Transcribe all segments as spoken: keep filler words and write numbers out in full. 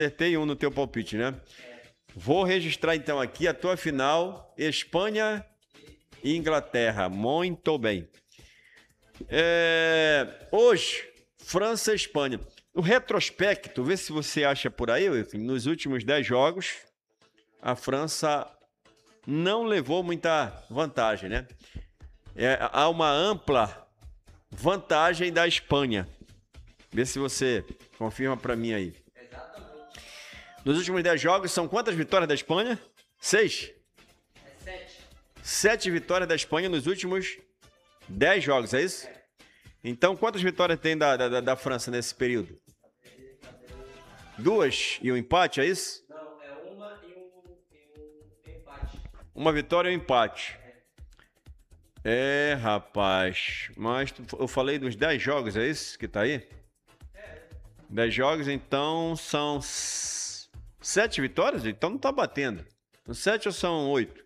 Acertei um no teu palpite, né? Vou registrar então aqui a tua final, Espanha e Inglaterra. Muito bem. É... Hoje, França e Espanha. O retrospecto, vê se você acha por aí, nos últimos dez jogos, a França não levou muita vantagem, né? É, há uma ampla vantagem da Espanha. Vê se você confirma para mim aí. Exatamente. Nos últimos dez jogos, são quantas vitórias da Espanha? Seis? É sete. Sete vitórias da Espanha nos últimos dez jogos, é isso? Então, quantas vitórias tem da, da, da França nesse período? Duas e um empate, é isso? Não, é uma e um, e um empate. Uma vitória e um empate. É, rapaz. Mas eu falei dos dez jogos, é isso que tá aí? É. dez jogos, então são sete vitórias? Então não tá batendo. São sete ou são oito?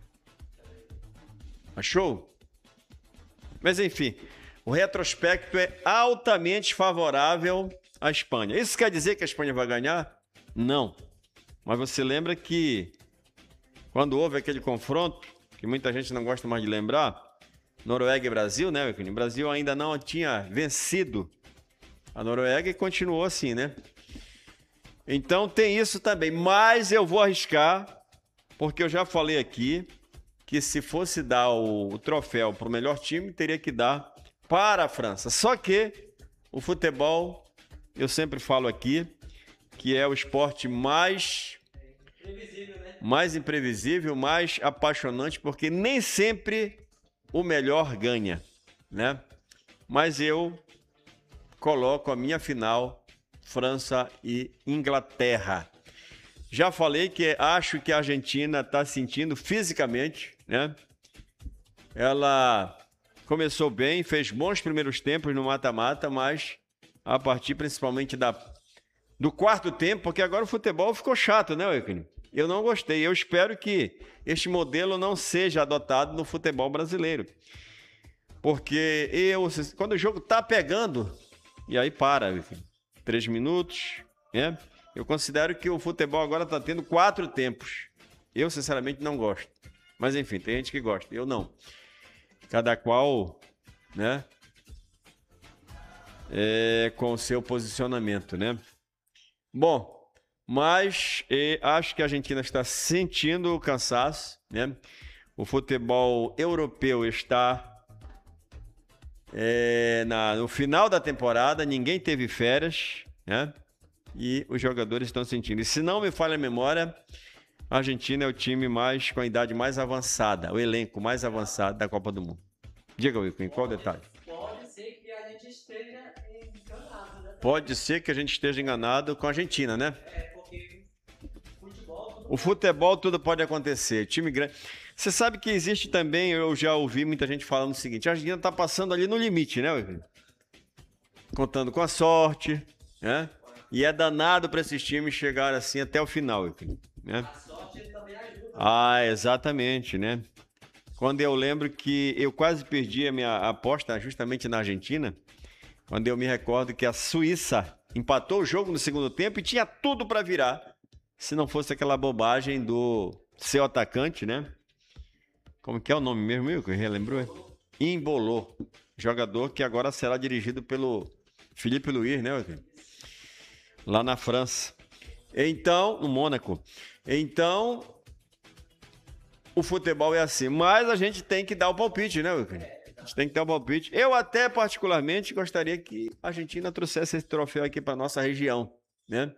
Achou? Mas enfim, o retrospecto é altamente favorável à Espanha. Isso quer dizer que a Espanha vai ganhar? Não. Mas você lembra que quando houve aquele confronto, que muita gente não gosta mais de lembrar, Noruega e Brasil, né? O Brasil ainda não tinha vencido a Noruega e continuou assim, né? Então tem isso também. Mas eu vou arriscar, porque eu já falei aqui que se fosse dar o, o troféu para o melhor time, teria que dar para a França. Só que o futebol, eu sempre falo aqui, que é o esporte mais Imprevisível, né? mais imprevisível, mais apaixonante, porque nem sempre o melhor ganha, né? Mas eu coloco a minha final, França e Inglaterra. Já falei que acho que a Argentina está sentindo fisicamente, né? Ela começou bem, fez bons primeiros tempos no mata-mata, mas a partir principalmente da, do quarto tempo, porque agora o futebol ficou chato, né, Euclid? Eu não gostei. Eu espero que este modelo não seja adotado no futebol brasileiro. Porque eu, quando o jogo tá pegando, e aí para, enfim, três minutos, né? Eu considero que o futebol agora está tendo quatro tempos. Eu, sinceramente, não gosto. Mas, enfim, tem gente que gosta. Eu não. Cada qual, né? É, com o seu posicionamento, né? Bom, mas eh, acho que a Argentina está sentindo o cansaço, né? O futebol europeu está é, na, no final da temporada, ninguém teve férias, né? E os jogadores estão sentindo. E se não me falha a memória, a Argentina é o time mais com a idade mais avançada, o elenco mais avançado da Copa do Mundo. Diga, Wilson, qual o detalhe? Pode ser que a gente esteja enganado, né? Pode ser que a gente esteja enganado com a Argentina, né? É, porque futebol... O futebol tudo pode acontecer. Time grande. Você sabe que existe também, eu já ouvi muita gente falando o seguinte, a Argentina está passando ali no limite, né? Contando com a sorte, né? E é danado para esses times chegarem assim até o final, né? A sorte também ajuda. Ah, exatamente, né? Quando eu lembro que eu quase perdi a minha aposta justamente na Argentina, quando eu me recordo que a Suíça empatou o jogo no segundo tempo e tinha tudo para virar, se não fosse aquela bobagem do seu atacante, né? Como que é o nome mesmo, Milko? Relembrou? Embolou. Jogador que agora será dirigido pelo Felipe Luiz, né? Lá na França. Então, no Mônaco. Então, o futebol é assim. Mas a gente tem que dar o palpite, né, Wilker? A gente tem que dar o palpite. Eu até, particularmente, gostaria que a Argentina trouxesse esse troféu aqui para nossa região, né?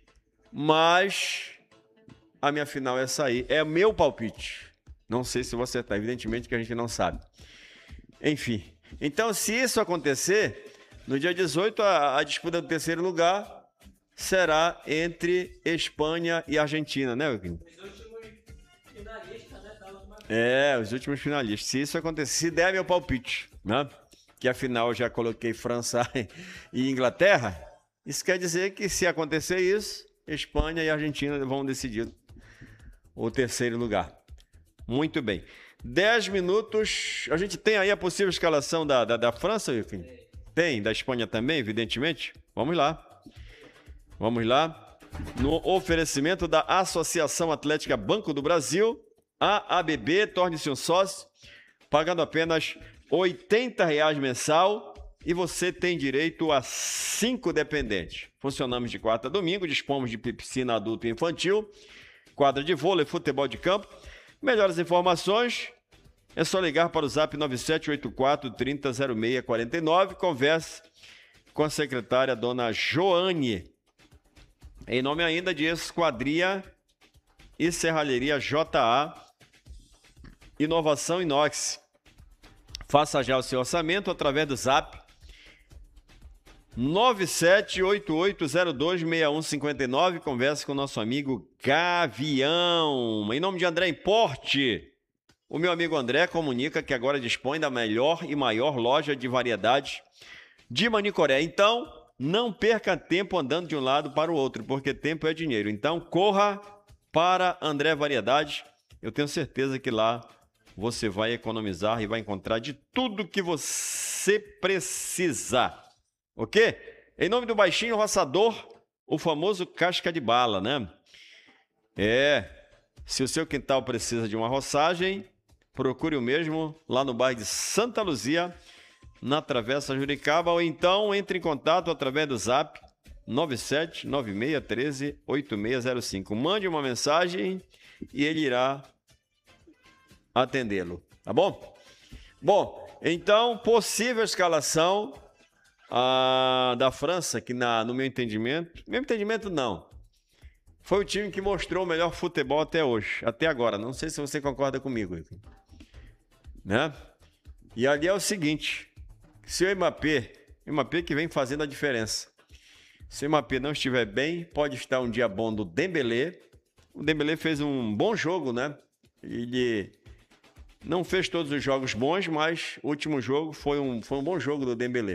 Mas a minha final é essa aí. É o meu palpite. Não sei se você está. Evidentemente que a gente não sabe. Enfim. Então, se isso acontecer, no dia dezoito, a, a disputa do terceiro lugar será entre Espanha e Argentina, né, Wilkin? Os últimos finalistas, né? Da última... É, os últimos finalistas. Se isso acontecer, se der meu palpite, né? Que afinal eu já coloquei França e Inglaterra, isso quer dizer que se acontecer isso, Espanha e Argentina vão decidir o terceiro lugar. Muito bem. Dez minutos. A gente tem aí a possível escalação da, da, da França, Wilkin? Tem, da Espanha também, evidentemente. Vamos lá. Vamos lá. no oferecimento da Associação Atlética Banco do Brasil, a A B B. Torne-se um sócio, pagando apenas oitenta reais mensal, e você tem direito a cinco dependentes. Funcionamos de quarta a domingo, dispomos de piscina adulto e infantil, quadra de vôlei, futebol de campo. Melhores informações, é só ligar para o zap nove sete oito quatro, trinta, zero seis quarenta e nove. Converse com a secretária, dona Joane. Em nome ainda de Esquadria e Serralheria J A, Inovação Inox. Faça já o seu orçamento através do zap nove sete oito oito zero dois seis um cinco nove. Converse com o nosso amigo Gavião. Em nome de André Importe, o meu amigo André comunica que agora dispõe da melhor e maior loja de variedades de Manicoré. Então, não perca tempo andando de um lado para o outro, porque tempo é dinheiro. Então, corra para André Variedades. Eu tenho certeza que lá você vai economizar e vai encontrar de tudo que você precisar. Ok? Em nome do Baixinho Roçador, o famoso casca de bala, né? É, se o seu quintal precisa de uma roçagem, procure o mesmo lá no bairro de Santa Luzia, na Travessa Juricaba, ou então entre em contato através do zap nove sete nove seis um três oito seis zero cinco. Mande uma mensagem e ele irá atendê-lo, tá bom? Bom, então, possível escalação ah, da França, que na, no meu entendimento, meu entendimento não, foi o time que mostrou o melhor futebol até hoje, até agora. Não sei se você concorda comigo, né? E ali é o seguinte: se o Mbappé, Mbappé que vem fazendo a diferença, se o Mbappé não estiver bem, pode estar um dia bom do Dembélé. O Dembélé fez um bom jogo, né? Ele não fez todos os jogos bons, mas o último jogo foi um, foi um bom jogo do Dembélé.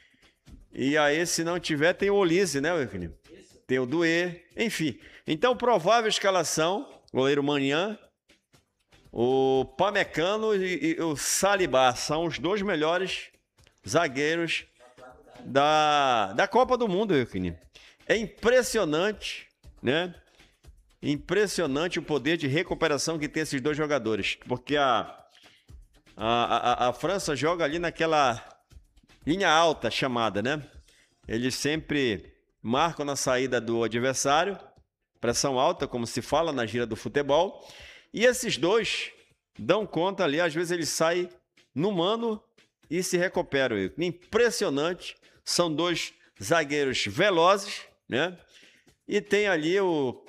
E aí, se não tiver, tem o Olise, né, Euclid? Tem o Doué, enfim. Então, provável escalação: goleiro Manhã, o Pamecano e, e o Saliba são os dois melhores zagueiros da, da Copa do Mundo, Euclid. É impressionante, né? Impressionante o poder de recuperação que tem esses dois jogadores, porque a, a, a, a França joga ali naquela linha alta chamada, né? Eles sempre marcam na saída do adversário, pressão alta, como se fala na gíria do futebol, e esses dois dão conta ali, às vezes eles saem no mano e se recuperam. Impressionante, são dois zagueiros velozes, né? E tem ali o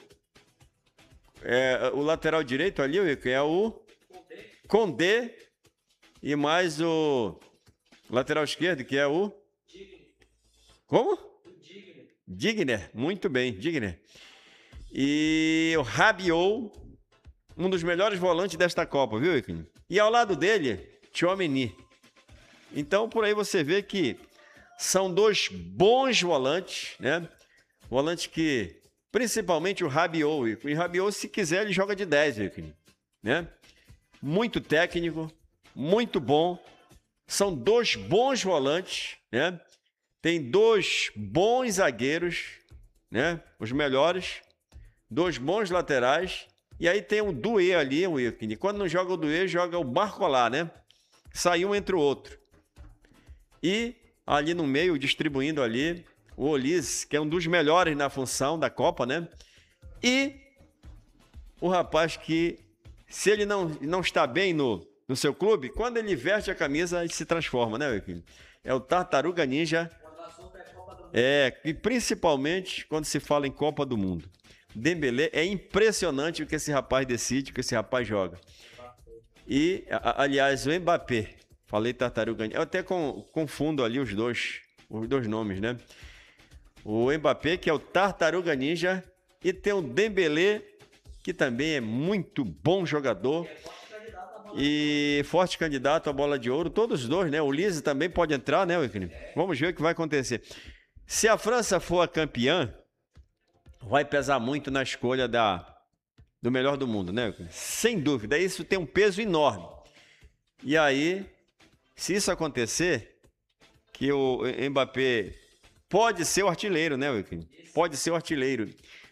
É, o lateral direito ali, é o Condé, e mais o lateral esquerdo, que é o... Como? Digner, muito bem, Digner. E o Rabiot, um dos melhores volantes desta Copa, viu, Iquim? E ao lado dele, Tchouaméni. Então, por aí você vê que são dois bons volantes, né? Volantes que... Principalmente o Rabiot. O Rabiot, se quiser, ele joga de dez, né? Muito técnico, muito bom. São dois bons volantes, né? Tem dois bons zagueiros, né? Os melhores. Dois bons laterais. E aí tem um Doué ali, o Wilkin. Quando não joga o Doué, joga o Barcola, né? Sai um entre o outro. E ali no meio, distribuindo ali, o Olise, que é um dos melhores na função da Copa, né? E o rapaz que, se ele não, não está bem no, no seu clube, quando ele veste a camisa, ele se transforma, né, meu filho? É o Tartaruga Ninja. É, e principalmente quando se fala em Copa do Mundo. Dembélé, é impressionante o que esse rapaz decide, o que esse rapaz joga. E, a, aliás, o Mbappé, falei Tartaruga Ninja, eu até com, confundo ali os dois, os dois nomes, né? O Mbappé, que é o Tartaruga Ninja, e tem o Dembélé, que também é muito bom jogador e forte candidato à bola de ouro, todos os dois, né? O Olise também pode entrar, né, Wilkin? Vamos ver o que vai acontecer. Se a França for a campeã, vai pesar muito na escolha da, do melhor do mundo, né, Wilkin? Sem dúvida, isso tem um peso enorme. E aí, se isso acontecer, que o Mbappé pode ser o artilheiro, né, Wilkin? Pode ser o artilheiro.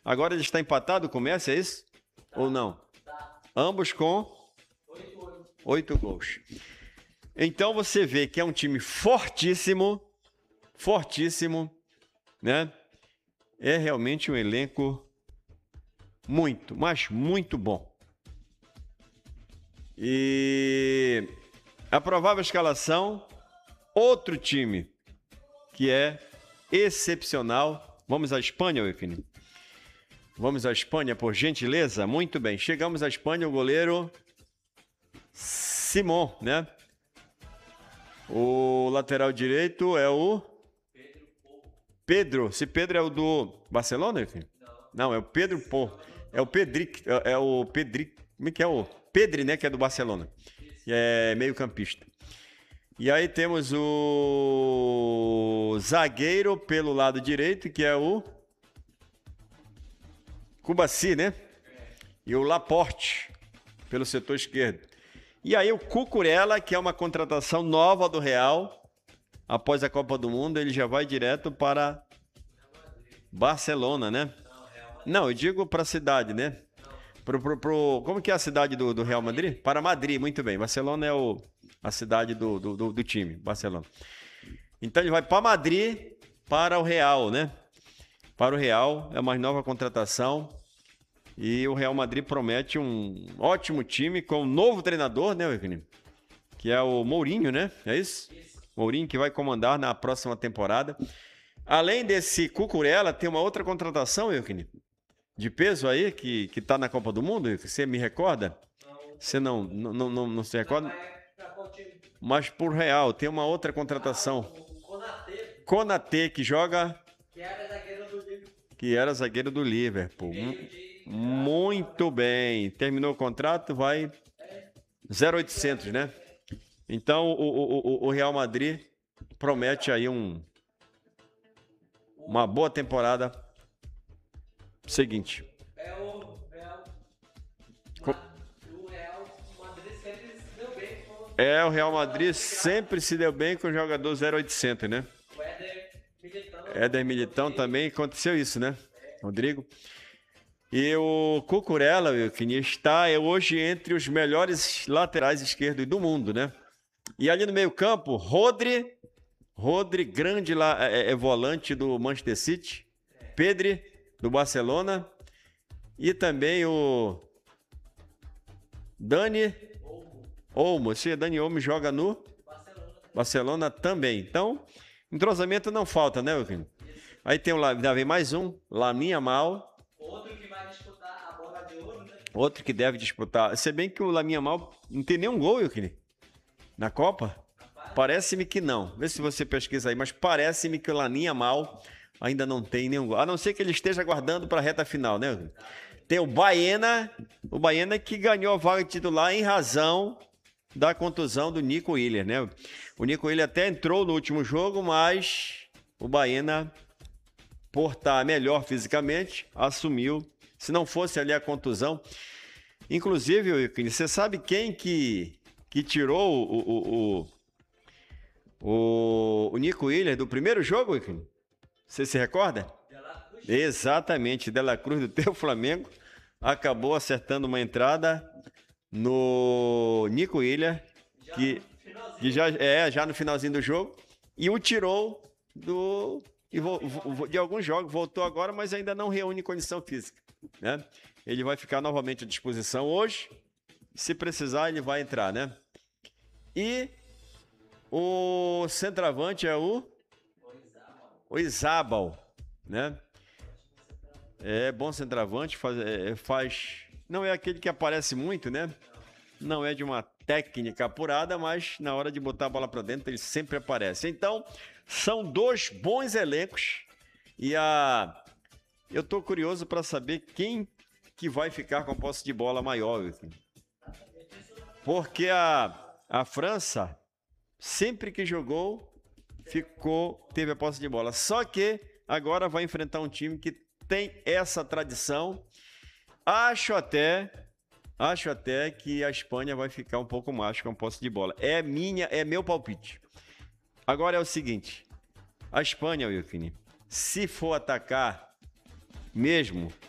Agora ele está empatado com o Messi, é isso? Tá. Ou não? Tá. Ambos com oito gols. Então você vê que é um time fortíssimo, fortíssimo, né? É realmente um elenco muito, mas muito bom. E a provável escalação, outro time que é excepcional. Vamos à Espanha, Wilkin? Vamos à Espanha, por gentileza? Muito bem. Chegamos à Espanha, o goleiro Simón, né? O lateral direito é o Pedro. Se Pedro é o do Barcelona, Wilkin? Não. Não, é o Pedro Pô. É o Pedric. É, é o Pedric. Como é que é o Pedri, né? Que é do Barcelona. Que é meio campista. E aí temos o zagueiro pelo lado direito, que é o Cubarsí, né? E o Laporte pelo setor esquerdo. E aí o Cucurella, que é uma contratação nova do Real, após a Copa do Mundo, ele já vai direto para Barcelona, né? Não, eu digo para a cidade, né? Pro, pro, pro, como que é a cidade do, do Real Madrid? Para Madrid, muito bem. Barcelona é o, a cidade do, do, do, do time, Barcelona. Então ele vai para Madrid, para o Real, né? Para o Real, é uma nova contratação. E o Real Madrid promete um ótimo time com um novo treinador, né, Wilkin? Que é o Mourinho, né? É isso? Isso. Mourinho que vai comandar na próxima temporada. Além desse Cucurella, tem uma outra contratação, Wilkin, de peso aí, que, que tá na Copa do Mundo, Wilkin? Você me recorda? Não. Você não, não, não, não, não se recorda? Mas por Real, tem uma outra contratação. Ah, o Konaté. Konaté, que joga... Que era zagueiro do Liverpool. Que era zagueiro do Liverpool. Muito bem. Terminou o contrato, vai zero oitocentos, né? Então, o, o, o Real Madrid promete aí um, uma boa temporada seguinte. É o Real, o Real Madrid sempre se deu bem com... É, o Real Madrid sempre se deu bem com o jogador zero oitocentos, né? O Éder Militão. Éder Militão também aconteceu isso, né? Rodrigo. E o Cucurella, Wilkin, está hoje entre os melhores laterais esquerdos do mundo, né? E ali no meio-campo, Rodri, Rodri, grande lá, é, é volante do Manchester City, Pedri, do Barcelona, e também o Dani Olmo. Se Dani Olmo joga no Barcelona, Barcelona também. Então, entrosamento não falta, né, Wilkin? Aí tem o, ainda vem mais um, Lamine Yamal. Outro que vai disputar a bola de ouro, né? Outro que deve disputar. Se bem que o Lamine Yamal não tem nenhum gol, Wilkin, na Copa. Parece-me que não. Vê se você pesquisa aí, mas parece-me que o Lamine Yamal ainda não tem nenhum gol. A não ser que ele esteja aguardando para a reta final, né? Wilkin? Tem o Baena, o Baena que ganhou a vaga titular em razão da contusão do Nico Williams, né? O Nico Williams até entrou no último jogo, mas o Baena, por estar melhor fisicamente, assumiu. Se não fosse ali a contusão. Inclusive, Wilkin, você sabe quem que, que tirou o, o, o, o, o Nico Williams do primeiro jogo, Wilkin? Você se recorda? Exatamente, De La Cruz do teu Flamengo acabou acertando uma entrada no Nico Williams, que, que já é já no finalzinho do jogo, e o tirou do... E vo, vo, de alguns jogos, voltou agora, mas ainda não reúne condição física, né? Ele vai ficar novamente à disposição hoje. Se precisar, ele vai entrar, né? E o centroavante é o o Izábal, né? É bom centroavante, faz, é, faz... Não é aquele que aparece muito, né? Não é de uma técnica apurada, mas na hora de botar a bola para dentro, ele sempre aparece. Então, são dois bons elencos e a... eu tô curioso para saber quem que vai ficar com a posse de bola maior, Wilkin. Porque a, a França, sempre que jogou, ficou, teve a posse de bola. Só que agora vai enfrentar um time que tem essa tradição. Acho até, acho até que a Espanha vai ficar um pouco mais com a posse de bola. É minha, é meu palpite. Agora é o seguinte, a Espanha, Wilkin, se for atacar mesmo,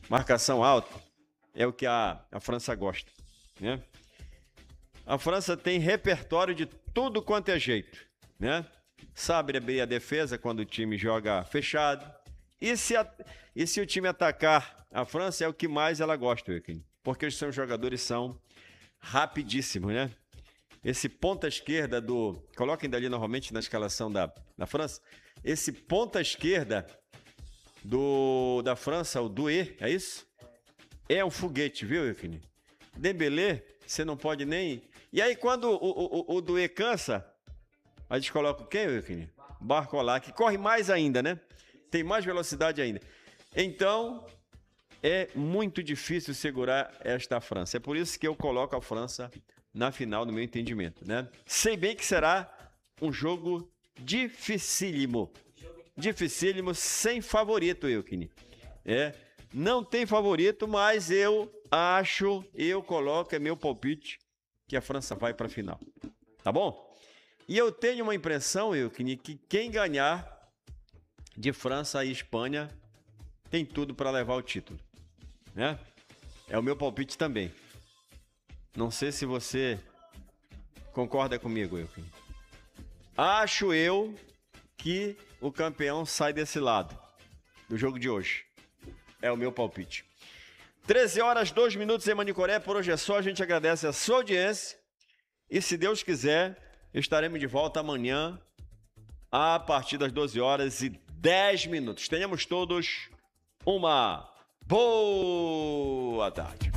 marcação alta, é o que a, a França gosta, né? A França tem repertório de tudo quanto é jeito, né? Sabe abrir a defesa quando o time joga fechado. E se, a, e se o time atacar a França, é o que mais ela gosta, Wilkin, porque os seus jogadores são rapidíssimos, né? Esse ponta esquerda do... Coloquem dali novamente na escalação da, da França. Esse ponta esquerda do, da França, o Doué, é isso? É um foguete, viu, Wilkin? Dembélé, você não pode nem... E aí, quando o, o, o, o Doué cansa, a gente coloca quem, Wilkin? Barcola, que corre mais ainda, né? Tem mais velocidade ainda. Então, é muito difícil segurar esta França. É por isso que eu coloco a França na final, no meu entendimento, né? Sei bem que será um jogo dificílimo. Dificílimo, sem favorito, Wilkin. É, não tem favorito, mas eu acho, eu coloco, é meu palpite, que a França vai para a final. Tá bom? E eu tenho uma impressão, Wilkin, que quem ganhar de França e Espanha tem tudo para levar o título, né? É o meu palpite também. Não sei se você concorda comigo, Wilkin. Acho eu que o campeão sai desse lado do jogo de hoje. É o meu palpite. treze horas, dois minutos em Manicoré. Por hoje é só. A gente agradece a sua audiência. E se Deus quiser, estaremos de volta amanhã a partir das doze horas e dez minutos. Tenhamos todos uma boa tarde.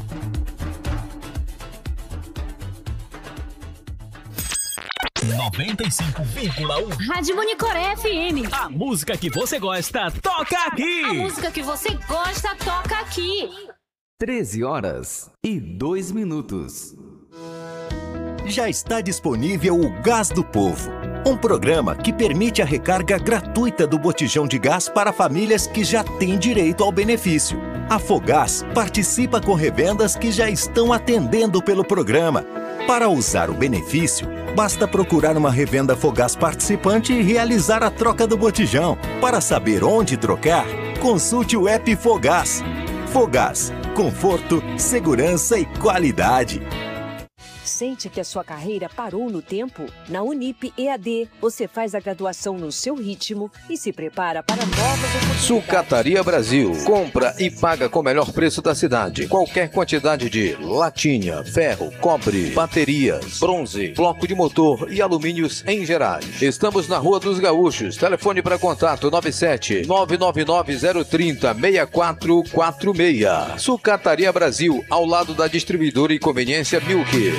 noventa e cinco vírgula um Rádio Manicoré F M. A música que você gosta, toca aqui. A música que você gosta, toca aqui. treze horas e dois minutos. Já está disponível o Gás do Povo, um programa que permite a recarga gratuita do botijão de gás para famílias que já têm direito ao benefício. A Fogás participa com revendas que já estão atendendo pelo programa. Para usar o benefício, basta procurar uma revenda Fogás participante e realizar a troca do botijão. Para saber onde trocar, consulte o app Fogás. Fogás, conforto, segurança e qualidade. Sente que a sua carreira parou no tempo? Na Unip E A D, você faz a graduação no seu ritmo e se prepara para novas oportunidades. Sucataria Brasil. Compra e paga com o melhor preço da cidade. Qualquer quantidade de latinha, ferro, cobre, baterias, bronze, bloco de motor e alumínios em gerais. Estamos na Rua dos Gaúchos. Telefone para contato nove sete nove nove nove zero três zero seis quatro quatro seis. Sucataria Brasil, ao lado da distribuidora e conveniência Milk.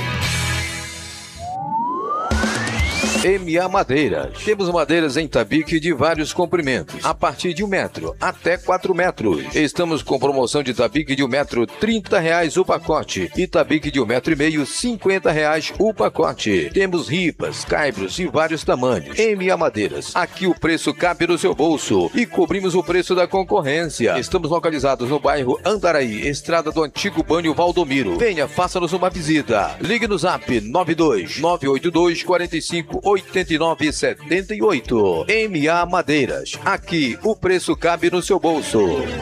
M A Madeiras. Temos madeiras em tabique de vários comprimentos, a partir de um metro até quatro metros. Estamos com promoção de tabique de um metro, trinta reais o pacote. E tabique de um metro e meio, cinquenta reais o pacote. Temos ripas, caibros e vários tamanhos. M A Madeiras. Aqui o preço cabe no seu bolso e cobrimos o preço da concorrência. Estamos localizados no bairro Andaraí, estrada do antigo Banho Valdomiro. Venha, faça-nos uma visita. Ligue no zap nove dois nove oito dois quatro cinco oito nove sete oito. M A Madeiras. Aqui o preço cabe no seu bolso.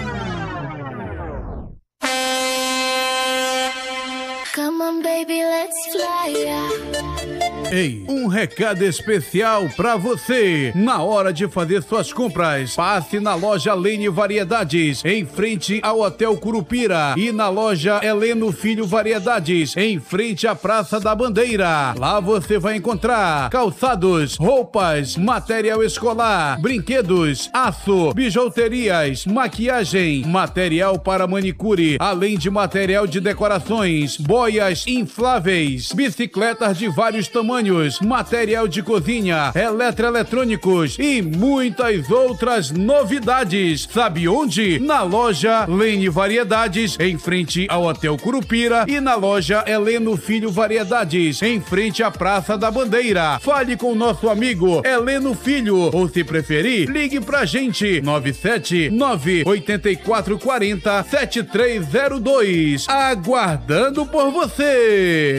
Come on, baby, let's fly. Ei, um recado especial pra você. Na hora de fazer suas compras, passe na loja Lene Variedades, em frente ao Hotel Curupira, e na loja Heleno Filho Variedades, em frente à Praça da Bandeira. Lá você vai encontrar calçados, roupas, material escolar, brinquedos, aço, bijuterias, maquiagem, material para manicure, além de material de decorações, boias infláveis, bicicletas de vários tamanhos, material de cozinha, eletroeletrônicos e muitas outras novidades. Sabe onde? Na loja Lene Variedades, em frente ao Hotel Curupira, e na loja Heleno Filho Variedades, em frente à Praça da Bandeira. Fale com o nosso amigo Heleno Filho, ou se preferir, ligue pra gente nove sete nove oito quatro quatro zero sete três zero dois. Aguardando por você.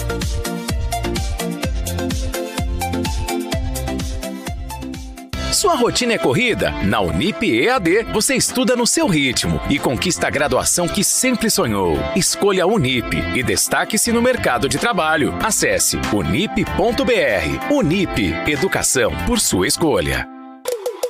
Sua Sua rotina é corrida? Na Unip E A D, você estuda no seu ritmo e conquista a graduação que sempre sonhou. Escolha a Unip e destaque-se no mercado de trabalho. Acesse unip ponto br. Unip, educação por sua escolha.